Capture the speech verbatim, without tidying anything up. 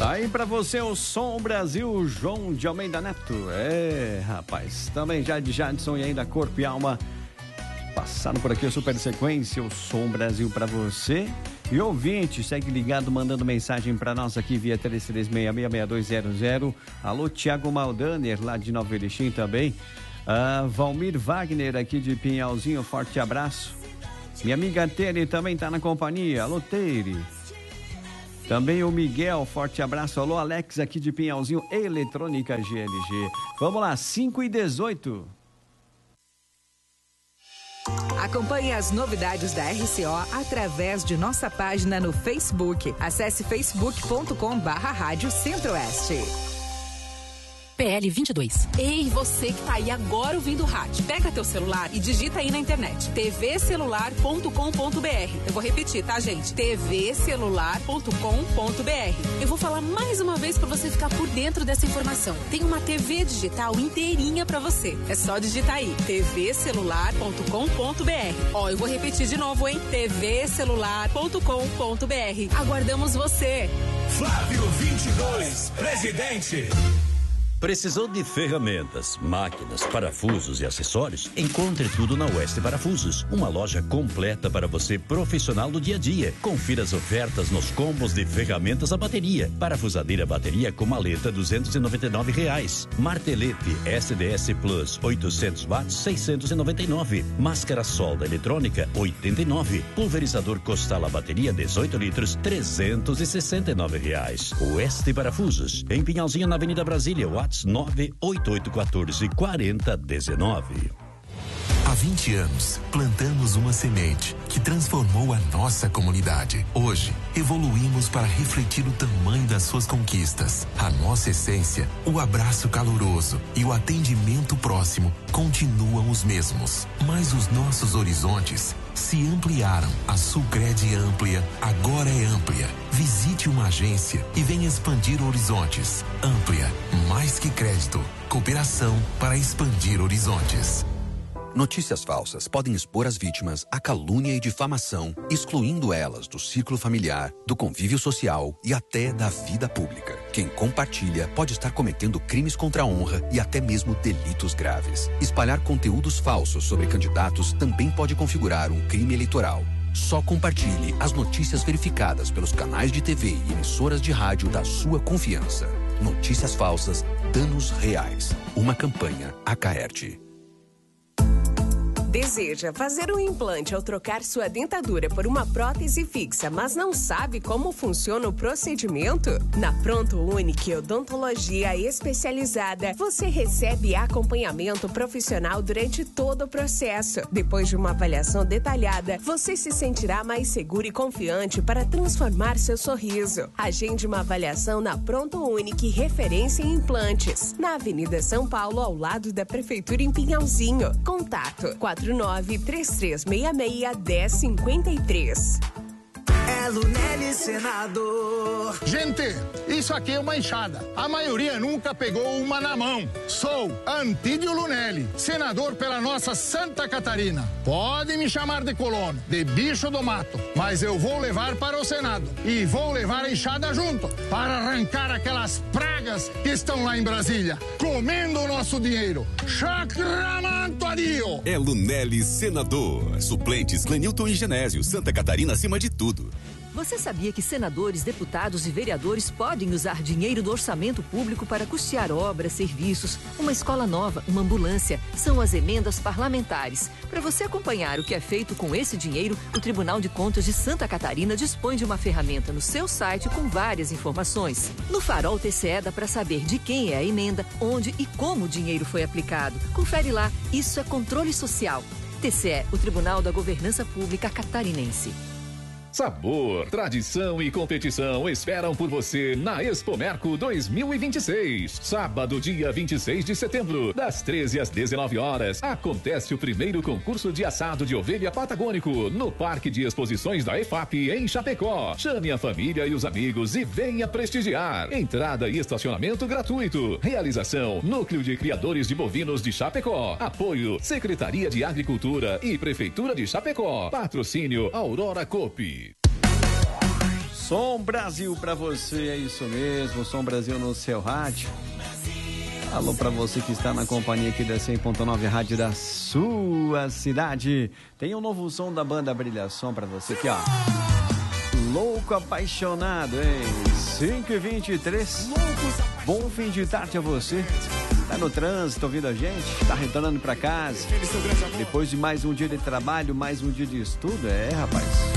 Tá aí pra você o Som Brasil, João de Almeida Neto. É, rapaz, também já de Jadson e ainda Corpo e Alma. Passaram por aqui a super sequência, o Som Brasil pra você. E ouvinte, segue ligado, mandando mensagem pra nós aqui via três três seis, seis seis dois zero zero. Alô, Thiago Maldaner, lá de Nova Erechim também. Ah, Valmir Wagner, aqui de Pinhalzinho, forte abraço. Minha amiga Tere também tá na companhia. Alô, Tere. Também o Miguel, forte abraço. Alô, Alex, aqui de Pinhalzinho, Eletrônica G L G. Vamos lá, cinco e dezoito. Acompanhe as novidades da R C O através de nossa página no Facebook. Acesse facebook ponto com barra Rádio Centro-Oeste. P L vinte e dois. Ei, você que tá aí agora ouvindo o rádio, pega teu celular e digita aí na internet t v celular ponto com ponto b r. Eu vou repetir, tá, gente? t v celular ponto com ponto b r. Eu vou falar mais uma vez para você ficar por dentro dessa informação. Tem uma T V digital inteirinha para você. É só digitar aí t v celular ponto com ponto b r. Ó, eu vou repetir de novo, hein? t v celular ponto com ponto b r. Aguardamos você. Flávio vinte e dois, presidente. Precisou de ferramentas, máquinas, parafusos e acessórios? Encontre tudo na Oeste Parafusos, uma loja completa para você profissional do dia a dia. Confira as ofertas nos combos de ferramentas a bateria. Parafusadeira bateria com maleta duzentos e noventa e nove reais. Martelete S D S Plus oitocentos watts seiscentos e noventa e nove. Máscara solda eletrônica oitenta e nove. Pulverizador Costal a bateria dezoito litros trezentos e sessenta e nove reais. Oeste Parafusos, em Pinhalzinho na Avenida Brasília, WhatsApp nove oito oito um quatro quatro zero um nove. Há vinte anos, plantamos uma semente que transformou a nossa comunidade. Hoje, evoluímos para refletir o tamanho das suas conquistas. A nossa essência, o abraço caloroso e o atendimento próximo continuam os mesmos. Mas os nossos horizontes se ampliaram. A Sulcred Amplia agora é amplia. Visite uma agência e venha expandir horizontes. Amplia, mais que crédito. Cooperação para expandir horizontes. Notícias falsas podem expor as vítimas à calúnia e difamação, excluindo elas do círculo familiar, do convívio social e até da vida pública. Quem compartilha pode estar cometendo crimes contra a honra e até mesmo delitos graves. Espalhar conteúdos falsos sobre candidatos também pode configurar um crime eleitoral. Só compartilhe as notícias verificadas pelos canais de T V e emissoras de rádio da sua confiança. Notícias falsas, danos reais. Uma campanha Acaerte. Deseja fazer um implante ou trocar sua dentadura por uma prótese fixa, mas não sabe como funciona o procedimento? Na Pronto Unique Odontologia Especializada, você recebe acompanhamento profissional durante todo o processo. Depois de uma avaliação detalhada, você se sentirá mais seguro e confiante para transformar seu sorriso. Agende uma avaliação na Pronto Unique, referência em implantes, na Avenida São Paulo, ao lado da Prefeitura em Pinhalzinho. Contato quatro nove três três seis seis um zero cinco três. É Lunelli Senador. Gente, isso aqui é uma enxada. A maioria nunca pegou uma na mão. Sou Antídio Lunelli, senador pela nossa Santa Catarina. Pode me chamar de colono, de bicho do mato, mas eu vou levar para o Senado. E vou levar a enxada junto, para arrancar aquelas pragas que estão lá em Brasília, comendo o nosso dinheiro. Chacramanto adio! É Lunelli Senador. Suplentes Clenilton e Genésio. Santa Catarina acima de tudo. Você sabia que senadores, deputados e vereadores podem usar dinheiro do orçamento público para custear obras, serviços, uma escola nova, uma ambulância? São as emendas parlamentares. Para você acompanhar o que é feito com esse dinheiro, o Tribunal de Contas de Santa Catarina dispõe de uma ferramenta no seu site com várias informações. No Farol T C E dá para saber de quem é a emenda, onde e como o dinheiro foi aplicado. Confere lá, isso é controle social. T C E, o Tribunal da Governança Pública Catarinense. Sabor, tradição e competição esperam por você na Expomerco dois mil e vinte e seis. Sábado, dia vinte e seis de setembro, das treze às dezenove horas, acontece o primeiro concurso de assado de ovelha patagônico no Parque de Exposições da EFAP, em Chapecó. Chame a família e os amigos e venha prestigiar. Entrada e estacionamento gratuito. Realização: Núcleo de Criadores de Bovinos de Chapecó. Apoio: Secretaria de Agricultura e Prefeitura de Chapecó. Patrocínio: Aurora Coop. Som Brasil pra você, é isso mesmo, Som Brasil no seu rádio. Alô pra você que está na companhia aqui da cem ponto nove Rádio da sua cidade. Tem um novo som da banda Brilha Som pra você aqui, ó. Louco Apaixonado, hein? cinco e vinte e três. Bom fim de tarde a você. Tá no trânsito ouvindo a gente? Tá retornando pra casa? Depois de mais um dia de trabalho, mais um dia de estudo? É, rapaz.